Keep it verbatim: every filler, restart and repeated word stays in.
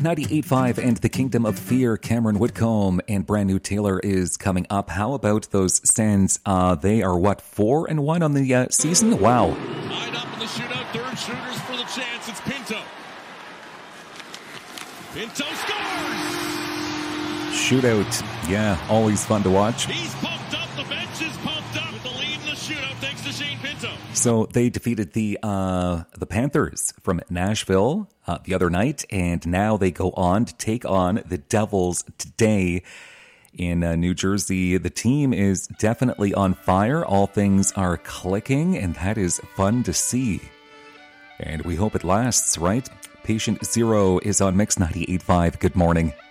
ninety-eight point five and the Kingdom of Fear, Cameron Whitcomb and Brand New Taylor is coming up. How about those Sens? Uh, they are, what, four and one on the uh, season? Wow. Lined up in the shootout, third shooters for the chance. It's Pinto. Pinto scores! Shootout. Yeah, always fun to watch. He's pumped up. The bench is pumped up with the lead in the shootout thanks to Shane Pinto. So they defeated the uh, the Panthers from Nashville uh, the other night, and now they go on to take on the Devils today in uh, New Jersey. The team is definitely on fire. All things are clicking, and that is fun to see. And we hope it lasts, right? Patient Zero is on Mix ninety-eight point five. Good morning.